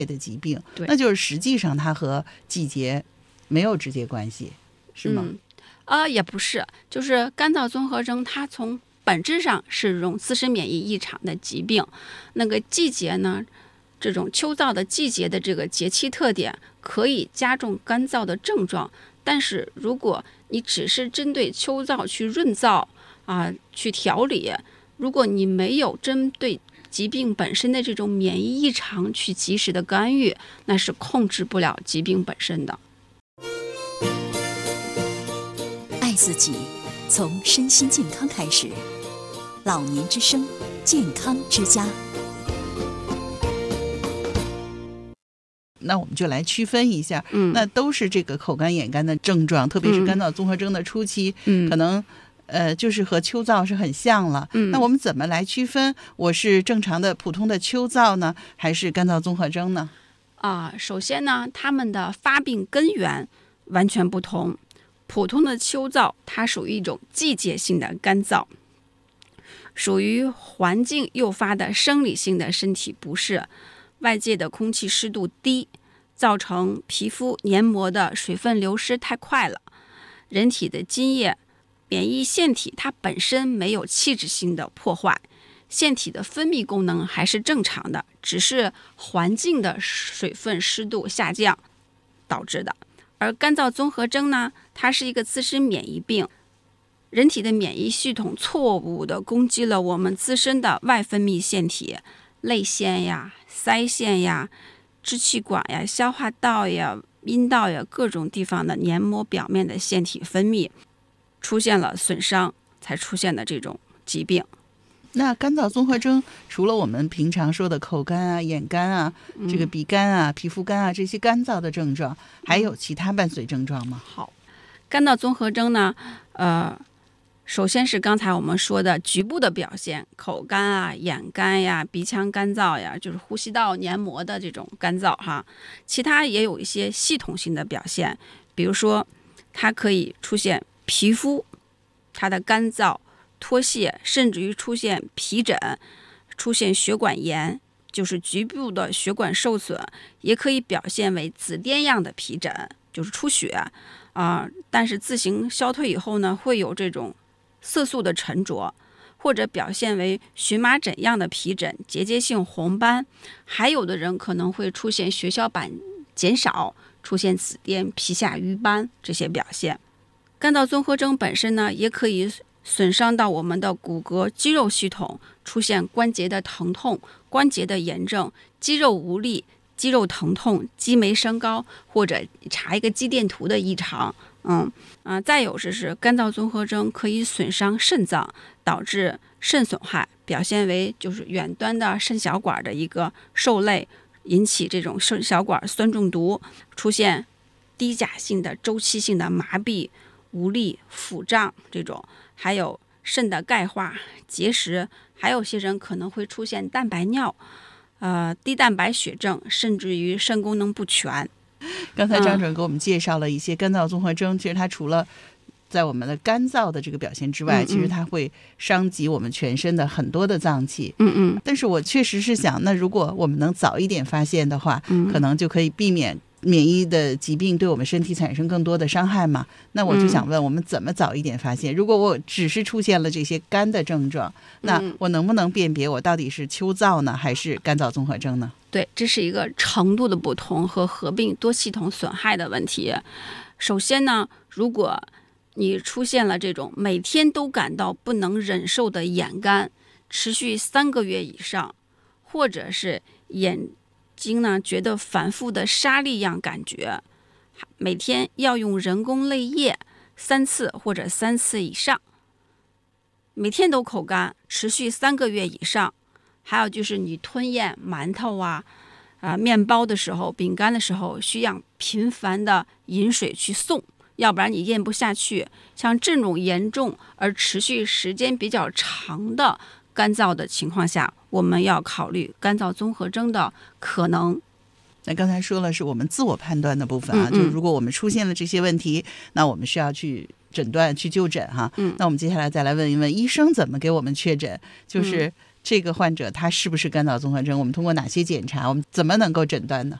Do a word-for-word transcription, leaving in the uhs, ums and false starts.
的疾病， 对， 那就是实际上它和季节没有直接关系，是吗？ 嗯，呃，也不是，就是干燥综合征，它从本质上是一种自身免疫异常的疾病。那个季节呢，这种秋燥的季节的这个节气特点可以加重干燥的症状，但是如果你只是针对秋燥去润燥啊、去调理，如果你没有针对疾病本身的这种免疫异常去及时的干预，那是控制不了疾病本身的。 爱自己，从身心健康开始。老年之声，健康之家。 那我们就来区分一下， 嗯， 那都是这个口干眼干的症状，特别是干燥综合征的初期， 嗯， 可能呃就是和秋燥是很像了。 嗯， 那我们怎么来区分我是正常的普通的秋燥呢，还是干燥综合征呢？ 啊，首先呢，它们的发病根源完全不同。普通的秋燥，它属于一种季节性的干燥，属于环境诱发的生理性的身体不适，外界的空气湿度低，造成皮肤黏膜的水分流失太快了，人体的津液、免疫腺体它本身没有器质性的破坏，腺体的分泌功能还是正常的，只是环境的水分湿度下降导致的。而干燥综合征呢，它是一个自身免疫病，人体的免疫系统错误地攻击了我们自身的外分泌腺体，泪腺呀、腮腺呀、支气管呀、消化道呀、阴道呀各种地方的黏膜表面的腺体分泌出现了损伤，才出现的这种疾病。 那干燥综合征除了我们平常说的口干啊、眼干啊、这个鼻干啊、皮肤干啊这些干燥的症状，还有其他伴随症状吗？ 好，干燥综合征呢，呃，首先是刚才我们说的局部的表现，口干啊、眼干呀、鼻腔干燥呀，就是呼吸道黏膜的这种干燥哈。其他也有一些系统性的表现，比如说它可以出现皮肤它的干燥、脱屑，甚至于出现皮疹，出现血管炎，就是局部的血管受损，也可以表现为紫癜样的皮疹，就是出血啊、呃，但是自行消退以后呢，会有这种色素的沉着，或者表现为荨麻疹样的皮疹、结节性红斑，还有的人可能会出现血小板减少，出现紫癜、皮下瘀斑这些表现。干燥综合征本身呢，也可以损伤到我们的骨骼肌肉系统，出现关节的疼痛、关节的炎症、肌肉无力、肌肉疼痛、肌酶升高，或者查一个肌电图的异常。嗯啊、呃，再有就是干燥综合征可以损伤肾脏，导致肾损害，表现为就是远端的肾小管的一个受累，引起这种肾小管酸中毒，出现低钾性的周期性的麻痹、无力、腹胀这种。还有肾的钙化、结石，还有些人可能会出现蛋白尿、呃低蛋白血症，甚至于肾功能不全。 刚才张主任给我们介绍了一些干燥综合征，嗯、其实它除了在我们的干燥的这个表现之外，嗯嗯其实它会伤及我们全身的很多的脏器。 嗯嗯。 但是我确实是想，那如果我们能早一点发现的话，嗯、可能就可以避免免疫的疾病对我们身体产生更多的伤害嘛。那我就想问，我们怎么早一点发现？如果我只是出现了这些干的症状，那我能不能辨别我到底是秋燥呢，还是干燥综合征呢？ 对，这是一个程度的不同和合并多系统损害的问题。首先呢，如果你出现了这种每天都感到不能忍受的眼干，持续三个月以上，或者是眼睛呢觉得反复的沙粒样感觉，每天要用人工泪液三次或者三次以上，每天都口干，持续三个月以上。还有就是你吞咽馒头啊、啊、呃、面包的时候、饼干的时候，需要频繁的饮水去送，要不然你咽不下去。像这种严重而持续时间比较长的干燥的情况下，我们要考虑干燥综合征的可能。 那刚才说了是我们自我判断的部分啊， 嗯嗯就如果我们出现了这些问题，那我们需要去诊断、去就诊哈。 嗯， 那我们接下来再来问一问医生怎么给我们确诊，就是这个患者他是不是干燥综合征？我们通过哪些检查？我们怎么能够诊断呢？